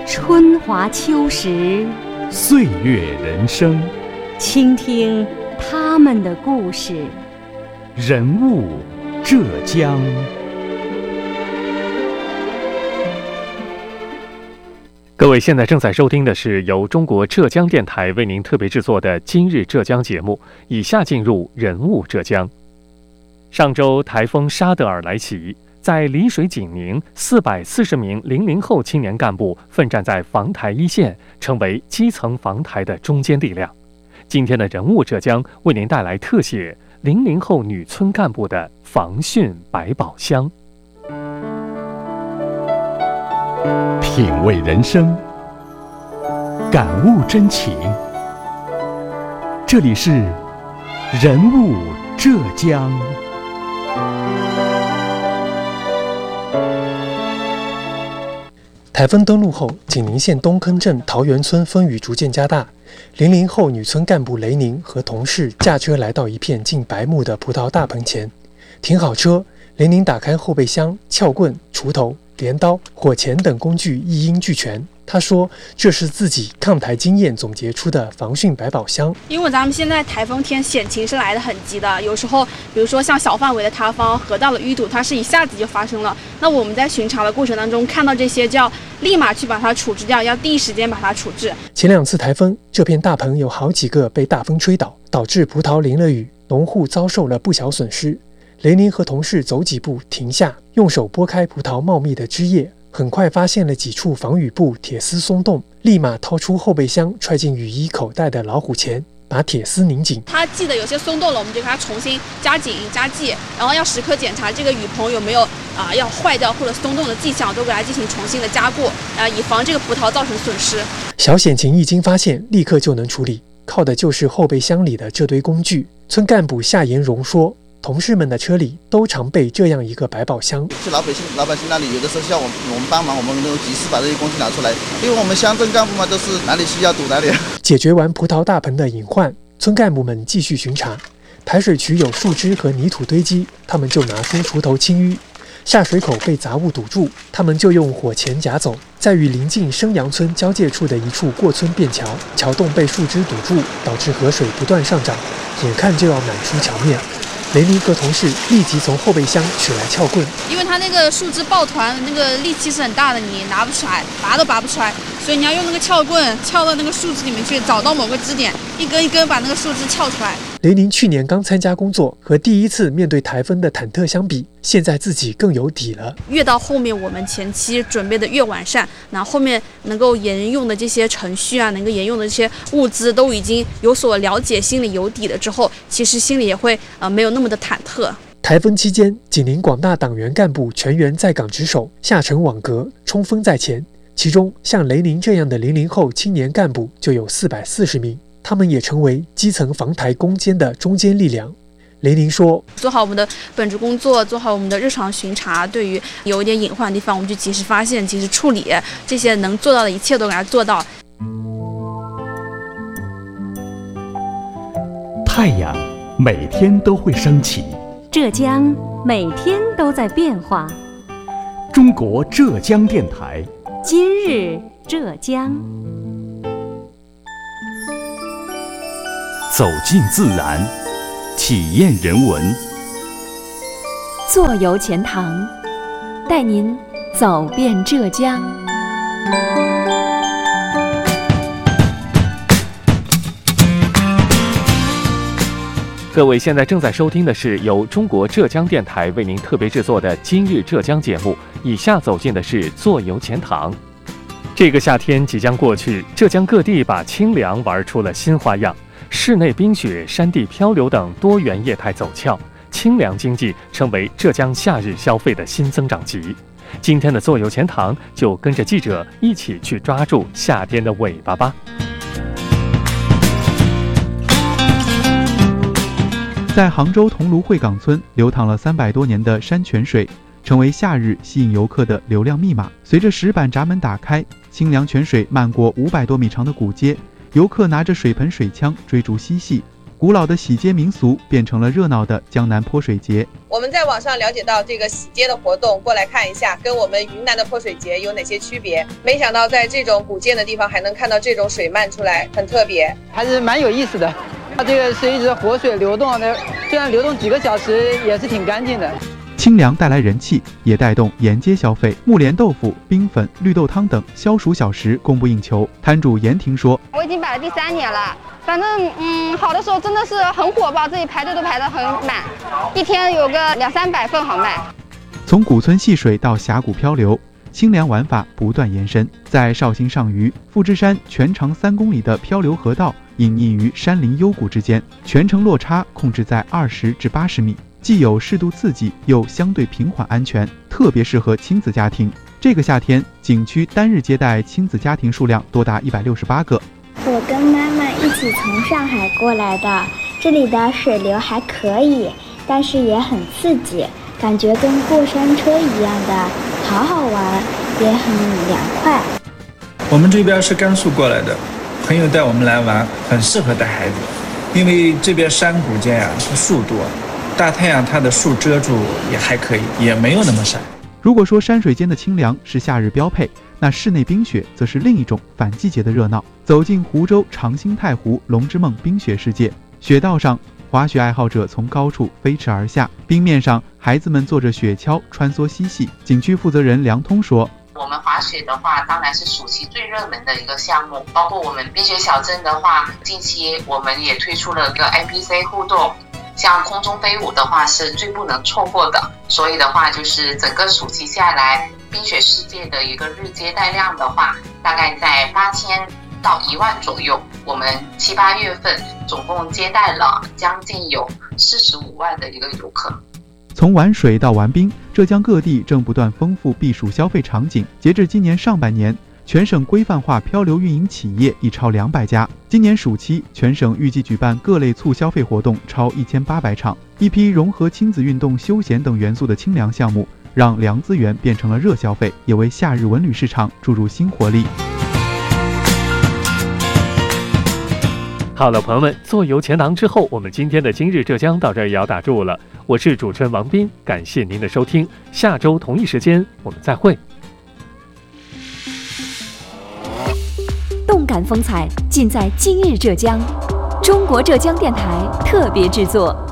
春华秋实， 岁月人生， 倾听他们的故事。 人物浙江。各位现在正在收听的是由中国浙江电台为您特别制作的今日浙江节目，以下进入人物浙江。上周台风沙德尔来袭，在丽水景宁，440名00后青年干部奋战在防台一线，成为基层防台的中坚力量。今天的人物浙江为您带来特写00后女村干部的防汛百宝箱。 品味人生，感悟真情。这里是人物浙江。 台风登陆后，景宁县东坑镇桃园村风雨逐渐加大。00后女村干部雷宁和同事驾车来到一片近白木的葡萄大棚前，停好车，雷宁打开后备箱，撬棍、锄头、镰刀、火钳等工具一应俱全。他说这是自己抗台经验总结出的防汛百宝箱。 因为咱们现在台风天险情是来得很急的，有时候比如说像小范围的塌方、河道的淤堵，它是一下子就发生了。那我们在巡查的过程当中看到这些，就要立马去把它处置掉，要第一时间把它处置。 前2次台风，这片大棚有好几个被大风吹倒，导致葡萄淋了雨，农户遭受了不小损失。雷宁和同事走几步停下，用手拨开葡萄茂密的枝叶，很快发现了几处防雨布铁丝松动，立马掏出后备箱揣进雨衣口袋的老虎钳，把铁丝拧紧。 它系的有些松动了，我们就给它重新加紧加系，然后要时刻检查这个雨棚有没有要坏掉或者松动的迹象，都给它进行重新的加固，以防这个葡萄造成损失。 小险情一经发现，立刻就能处理，靠的就是后备箱里的这堆工具。村干部夏延荣说，同事们的车里都常备这样一个百宝箱。 去老百姓那里，有的时候需要我们帮忙，我们能够及时把这些工具拿出来，因为我们乡镇干部嘛，都是哪里需要堵哪里。 解决完葡萄大棚的隐患，村干部们继续巡查。排水渠有树枝和泥土堆积，他们就拿出锄头清淤；下水口被杂物堵住，他们就用火钳夹走。在与邻近生阳村交界处的一处过村便桥，桥洞被树枝堵住，导致河水不断上涨，眼看就要满出桥面。雷宁和同事立即从后备箱取来撬棍， 因为它那个树枝抱团，那个力气是很大的，你拿不出来，拔都拔不出来，所以你要用那个撬棍撬到那个树枝里面去，找到某个支点，一根一根把那个树枝撬出来。 雷宁去年刚参加工作，和第一次面对台风的忐忑相比，现在自己更有底了。 越到后面我们前期准备的越完善，那后面能够沿用的这些程序能够沿用的这些物资都已经有所了解，心里有底了之后，其实心里也会没有那么的忐忑。 台风期间，景宁广大党员干部全员在岗值守，下沉网格，冲锋在前。其中像雷宁这样的00后青年干部就有440名，他们也成为基层防台攻坚的中坚力量。雷宁说， 做好我们的本职工作，做好我们的日常巡查，对于有一点隐患的地方，我们就及时发现，及时处理，这些能做到的一切都给它做到。 太阳每天都会升起， 浙江每天都在变化。 中国浙江电台， 今日浙江。 走进自然，体验人文。 坐游钱塘，带您走遍浙江。 各位现在正在收听的是由中国浙江电台为您特别制作的今日浙江节目，以下走进的是坐游钱塘。这个夏天即将过去，浙江各地把清凉玩出了新花样，室内冰雪、山地漂流等多元业态走俏，清凉经济成为浙江夏日消费的新增长极。今天的坐游钱塘就跟着记者一起去抓住夏天的尾巴吧。 在杭州桐庐会港村流淌了300多年的山泉水，成为夏日吸引游客的流量密码。随着石板闸门打开，清凉泉水漫过500多米长的古街，游客拿着水盆水枪追逐嬉戏， 古老的洗街民俗变成了热闹的江南泼水节。 我们在网上了解到这个洗街的活动，过来看一下，跟我们云南的泼水节有哪些区别。没想到在这种古建的地方还能看到这种水漫出来，很特别， 还是蛮有意思的。它这个是一直活水流动的，虽然流动几个小时，也是挺干净的。 清凉带来人气，也带动沿街消费。木莲豆腐、冰粉、绿豆汤等消暑小食供不应求。摊主严婷说：“ 我已经摆了第3年了，反正好的时候真的是很火爆，这里排队都排得很满，一天有个200-300份好卖。” 从古村戏水到峡谷漂流，清凉玩法不断延伸。在绍兴上虞富芝山全长3公里的漂流河道，隐匿于山林幽谷之间，全程落差控制在20至80米。既有适度刺激，又相对平缓安全，特别适合亲子家庭。这个夏天，景区单日接待亲子家庭数量多达168个。 我跟妈妈一起从上海过来的，这里的水流还可以，但是也很刺激，感觉跟过山车一样的，好好玩，也很凉快。 我们这边是甘肃过来的，朋友带我们来玩，很适合带孩子，因为这边山谷间树多。大太阳它的树遮住也还可以，也没有那么晒。 如果说山水间的清凉是夏日标配，那室内冰雪则是另一种反季节的热闹。走进湖州长兴太湖龙之梦冰雪世界，雪道上滑雪爱好者从高处飞驰而下，冰面上孩子们坐着雪橇穿梭嬉戏。景区负责人梁通说：“ 我们滑雪的话，当然是暑期最热门的一个项目。包括我们冰雪小镇的话，近期我们也推出了一个 NPC 互动。像空中飞舞的话是最不能错过的，所以的话就是整个暑期下来，冰雪世界的一个日接待量的话，大概在8000到1万左右。我们7、8月份总共接待了将近有45万的一个游客。” 从玩水到玩冰，浙江各地正不断丰富避暑消费场景。截至今年上半年，全省规范化漂流运营企业已超200家。今年暑期，全省预计举办各类促消费活动超1800场。一批融合亲子运动、休闲等元素的清凉项目，让凉资源变成了热消费，也为夏日文旅市场注入新活力。 好了，朋友们，坐游钱塘之后，我们今天的今日浙江到这儿也要打住了。我是主持人王斌，感谢您的收听，下周同一时间我们再会。 动感风采尽在今日浙江，中国浙江电台特别制作。